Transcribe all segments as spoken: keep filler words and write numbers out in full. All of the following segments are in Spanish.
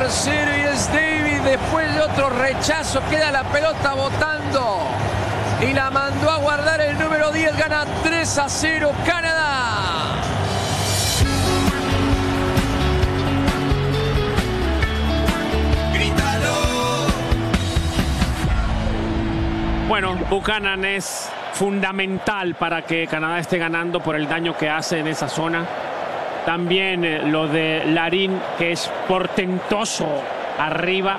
a cero y es David. Después de otro rechazo queda la pelota botando. Y la mandó a guardar el número diez. Gana tres a cero Canadá. Bueno, Buchanan es fundamental para que Canadá esté ganando por el daño que hace en esa zona. También eh, lo de Larin, que es portentoso arriba.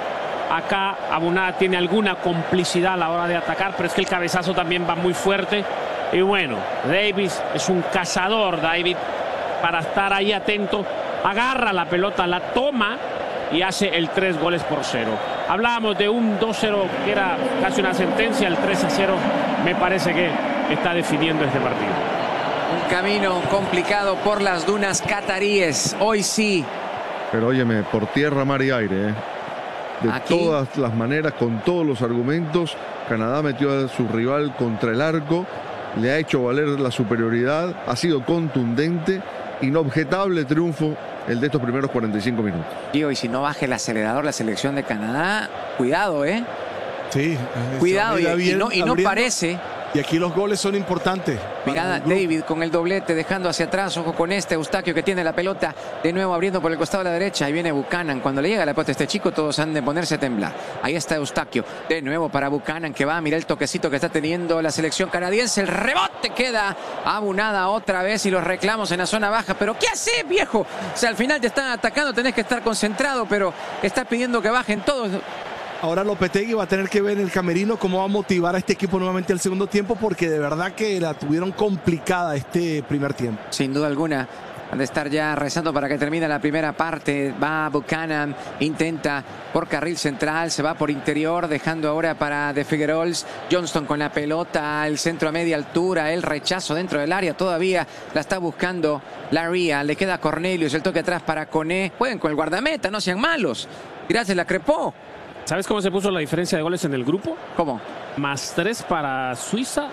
Acá Abunada tiene alguna complicidad a la hora de atacar, pero es que el cabezazo también va muy fuerte. Y bueno, Davis es un cazador, David, para estar ahí atento. Agarra la pelota, la toma y hace el tres goles por cero. Hablábamos de un dos cero que era casi una sentencia, el tres a cero me parece que está definiendo este partido. Un camino complicado por las dunas cataríes, hoy sí. Pero óyeme, por tierra, mar y aire, ¿eh? De Aquí. todas las maneras, con todos los argumentos, Canadá metió a su rival contra el arco, le ha hecho valer la superioridad, ha sido contundente, inobjetable triunfo el de estos primeros cuarenta y cinco minutos. Y hoy si no baje el acelerador la selección de Canadá, cuidado, ¿eh? Sí. Cuidado, y, bien, y no, y no parece... Y aquí los goles son importantes. Mirada, David con el doblete, dejando hacia atrás. Ojo con este Eustaquio que tiene la pelota. De nuevo abriendo por el costado de la derecha. Ahí viene Buchanan. Cuando le llega la pelota a este chico, todos han de ponerse a temblar. Ahí está Eustaquio. De nuevo para Buchanan, que va a mirar el toquecito que está teniendo la selección canadiense. El rebote queda Abunada otra vez y los reclamos en la zona baja. Pero ¿qué hace, viejo? O sea, al final te están atacando, tenés que estar concentrado, pero está pidiendo que bajen todos. Ahora Lopetegui va a tener que ver en el camerino cómo va a motivar a este equipo nuevamente al segundo tiempo, porque de verdad que la tuvieron complicada este primer tiempo. Sin duda alguna. Han de estar ya rezando para que termine la primera parte. Va Buchanan, intenta por carril central, se va por interior, dejando ahora para De Figueroles. Johnston con la pelota, el centro a media altura, el rechazo dentro del área todavía. La está buscando Laria, le queda Cornelius, el toque atrás para Koné. Jueguen con el guardameta, no sean malos. Tirarse la crepó. ¿Sabes cómo se puso la diferencia de goles en el grupo? ¿Cómo? Más tres para Suiza,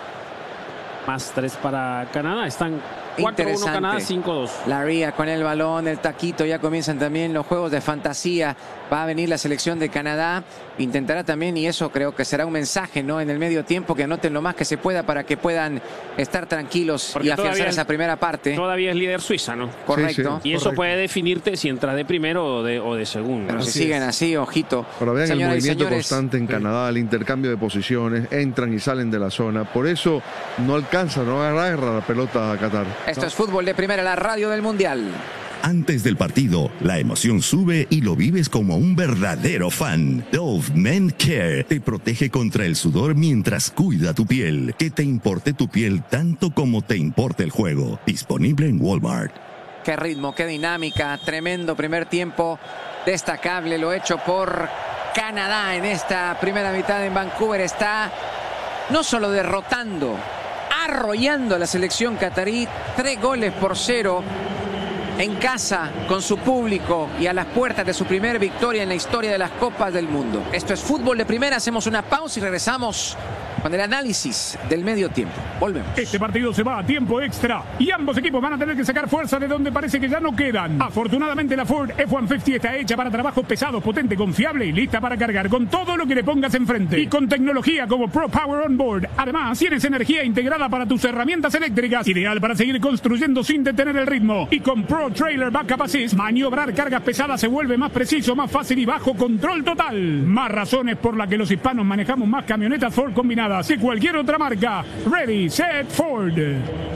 más tres para Canadá. Están cuatro uno Canadá, cinco dos. Laria con el balón, el taquito. Ya comienzan también los juegos de fantasía. Va a venir la selección de Canadá. Intentará también, y eso creo que será un mensaje, ¿no? En el medio tiempo, que anoten lo más que se pueda para que puedan estar tranquilos. Porque y afianzar esa primera parte. Todavía es líder Suiza, ¿no? Correcto. Sí, sí, y eso correcto. Puede definirte si entras de primero o de, o de segundo. Pero ¿no? si así siguen es. así, ojito. Pero vean Señoras el movimiento señores, constante en Canadá, el intercambio de posiciones, entran y salen de la zona. Por eso no alcanza, no agarra la pelota a Qatar. Esto no. es Fútbol de Primera, la radio del Mundial. Antes del partido, la emoción sube y lo vives como un verdadero fan. Dove Men Care te protege contra el sudor mientras cuida tu piel. Que te importe tu piel tanto como te importe el juego. Disponible en Walmart. Qué ritmo, qué dinámica. Tremendo primer tiempo. Destacable lo hecho por Canadá en esta primera mitad en Vancouver. Está no solo derrotando, arrollando a la selección catarí. Tres goles por cero. En casa, con su público y a las puertas de su primera victoria en la historia de las Copas del Mundo. Esto es Fútbol de Primera. Hacemos una pausa y regresamos con el análisis del medio tiempo. Volvemos. Este partido se va a tiempo extra y ambos equipos van a tener que sacar fuerza de donde parece que ya no quedan. Afortunadamente la Ford F ciento cincuenta está hecha para trabajos pesados, potente, confiable y lista para cargar con todo lo que le pongas enfrente. Y con tecnología como Pro Power On Board. Además, tienes energía integrada para tus herramientas eléctricas, ideal para seguir construyendo sin detener el ritmo. Y con Pro Trailer Backup Assist, maniobrar cargas pesadas se vuelve más preciso, más fácil y bajo control total. Más razones por las que los hispanos manejamos más camionetas Ford combinadas que cualquier otra marca. Ready, set, Ford.